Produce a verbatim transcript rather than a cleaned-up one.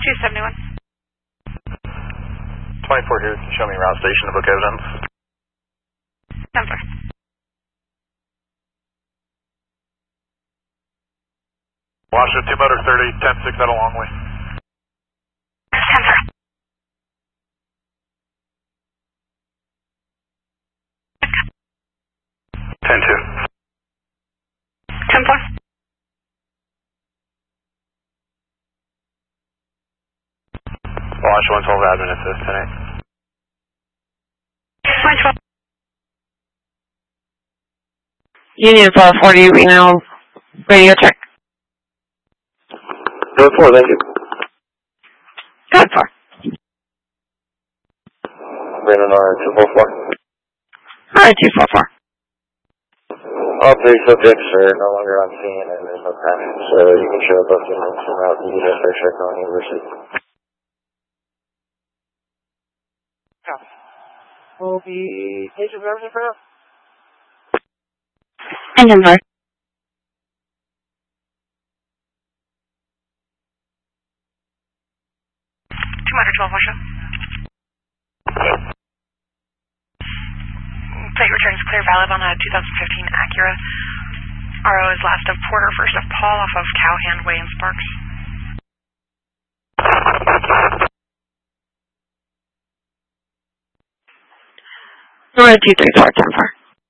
two seventy-one. twenty-four here, can you show me route station to book evidence? ten four. Washington, two motor thirty, ten six out of Longley. ten four. ten two. ten four. Washington, one twelve admin assist, ten eight. one twelve. Union four forty, Reno, radio check. Go four, thank you. Code four. Reno nine two four four. Alright, two four four. All three subjects are no longer on scene and there's no crash, so you can show both units from route and get their check on University. Will be patient service for now. Engine four. two motor twelve, Washington. Plate returns clear, valid on a two thousand fifteen Acura. R O is last of Porter, first of Paul, off of Cowhand Way in Sparks. Alright, two three four, ten four.